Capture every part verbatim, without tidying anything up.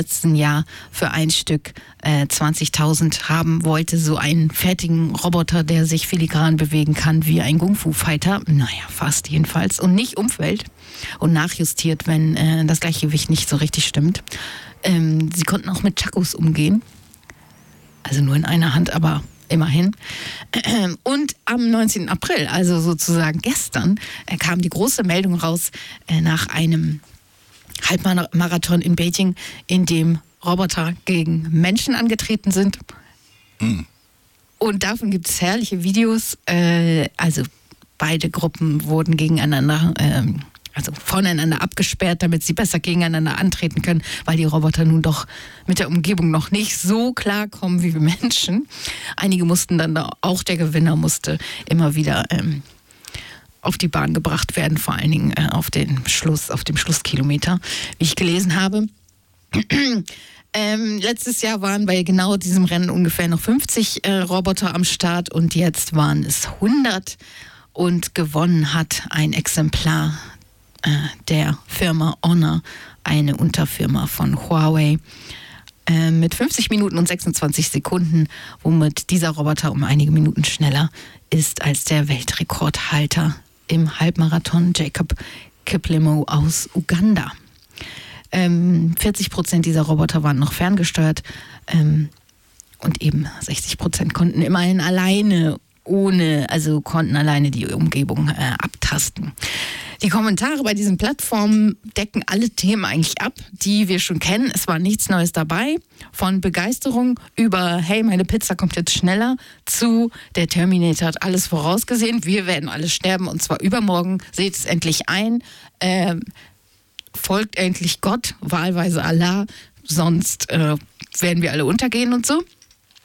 letzten Jahr für ein Stück äh, zwanzigtausend haben wollte. So einen fertigen Roboter, der sich filigran bewegen kann wie ein Kung-Fu-Fighter. Naja, fast jedenfalls. Und nicht umfällt und nachjustiert, wenn äh, das Gleichgewicht nicht so richtig stimmt. Ähm, sie konnten auch mit Chakos umgehen. Also nur in einer Hand, aber immerhin. Und am neunzehnten April, also sozusagen gestern, kam die große Meldung raus nach einem Halbmarathon in Beijing, in dem Roboter gegen Menschen angetreten sind. Mhm. Und davon gibt es herrliche Videos. Also beide Gruppen wurden gegeneinander also voneinander abgesperrt, damit sie besser gegeneinander antreten können, weil die Roboter nun doch mit der Umgebung noch nicht so klarkommen wie wir Menschen. Einige mussten dann da, auch der Gewinner musste immer wieder ähm, auf die Bahn gebracht werden, vor allen Dingen äh, auf den Schluss, auf dem Schlusskilometer, wie ich gelesen habe. Ähm, letztes Jahr waren bei genau diesem Rennen ungefähr noch fünfzig äh, Roboter am Start und jetzt waren es hundert und gewonnen hat ein Exemplar der Firma Honor, eine Unterfirma von Huawei, äh, mit fünfzig Minuten und sechsundzwanzig Sekunden, womit dieser Roboter um einige Minuten schneller ist als der Weltrekordhalter im Halbmarathon Jacob Kiplimo aus Uganda. Ähm, vierzig Prozent dieser Roboter waren noch ferngesteuert ähm, und eben sechzig Prozent konnten immerhin alleine ohne, also konnten alleine die Umgebung äh, abtasten. Die Kommentare bei diesen Plattformen decken alle Themen eigentlich ab, die wir schon kennen. Es war nichts Neues dabei. Von Begeisterung über, hey, meine Pizza kommt jetzt schneller, zu, der Terminator hat alles vorausgesehen. Wir werden alle sterben und zwar übermorgen. Seht es endlich ein. Ähm, folgt endlich Gott, wahlweise Allah. Sonst äh, werden wir alle untergehen und so.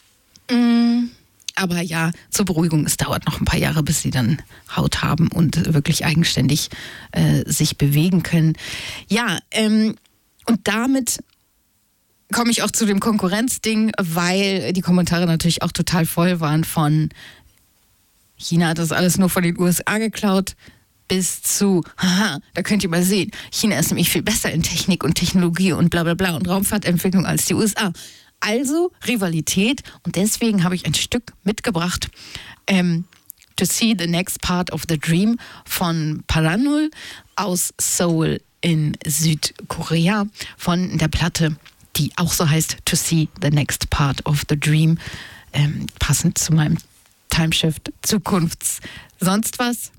Mm. Aber ja, zur Beruhigung, es dauert noch ein paar Jahre, bis sie dann Haut haben und wirklich eigenständig äh, sich bewegen können. Ja, ähm, und damit komme ich auch zu dem Konkurrenzding, weil die Kommentare natürlich auch total voll waren von China hat das alles nur von den U S A geklaut, bis zu, haha, da könnt ihr mal sehen, China ist nämlich viel besser in Technik und Technologie und bla bla bla und Raumfahrtentwicklung als die U S A. Also Rivalität und deswegen habe ich ein Stück mitgebracht, ähm, To See the Next Part of the Dream von Paranul aus Seoul in Südkorea von der Platte, die auch so heißt To See the Next Part of the Dream, ähm, passend zu meinem Timeshift Zukunfts sonst was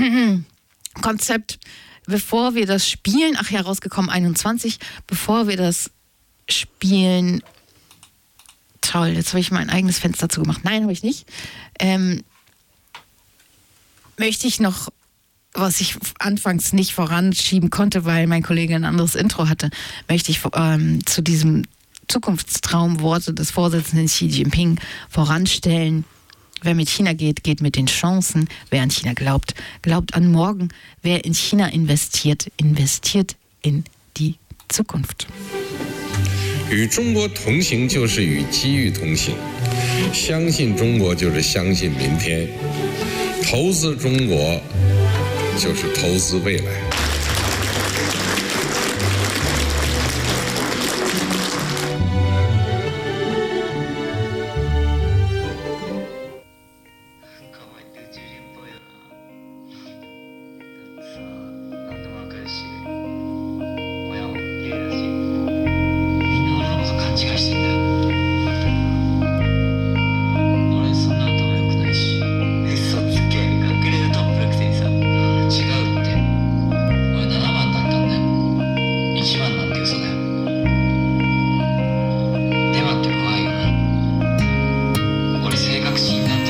Konzept. Bevor wir das spielen, ach ja, rausgekommen einundzwanzig, bevor wir das spielen, toll, jetzt habe ich mein eigenes Fenster zugemacht. Nein, habe ich nicht. Ähm, möchte ich noch, was ich anfangs nicht voranschieben konnte, weil mein Kollege ein anderes Intro hatte, möchte ich ähm, zu diesem Zukunftstraum Worte des Vorsitzenden Xi Jinping voranstellen. Wer mit China geht, geht mit den Chancen. Wer an China glaubt, glaubt an morgen. Wer in China investiert, investiert in die Zukunft. 与中国同行就是与机遇同行，相信中国就是相信明天，投资中国就是投资未来。